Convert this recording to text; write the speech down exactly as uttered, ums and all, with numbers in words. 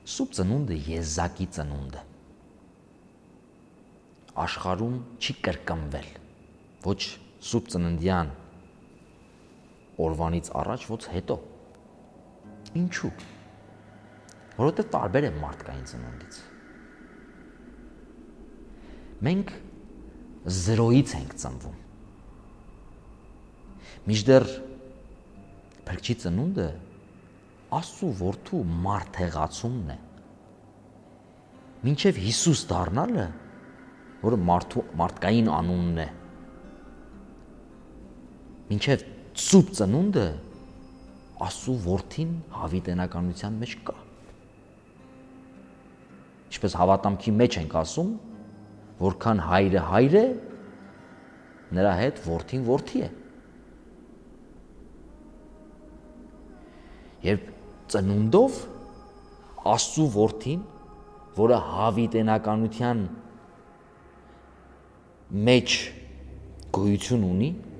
Սուրբ ծնունդը եզակի ծնունդ է։ Աշխարհում չի կրկնվել։ Ոչ Սուրբ ծննդյան օրվանից առաջ, ոչ հետո։ Ինչու՞։ Որովհետև տարբեր է մարդկային ծնունդից։ Մենք զրոյից ենք ծնվում։ Մինչդեռ Փրկչի ծնունդը Աստծու որդու մարդեղացումն է։ Մինչև Հիսուս դառնալը, որը մարդու մարդկային անունն է, մինչև Սուրբ ծնունդը Աստծու որդին հավիտենականության մեջ կա։ Ինչպես հավատամքի մեջ ենք ասում, որքան հայրը հայր է, նրա հետ որդին որդի է։ Երբ ծնունդով Աստծու որդին, որը հավիտենականության մեջ գոյություն ունի,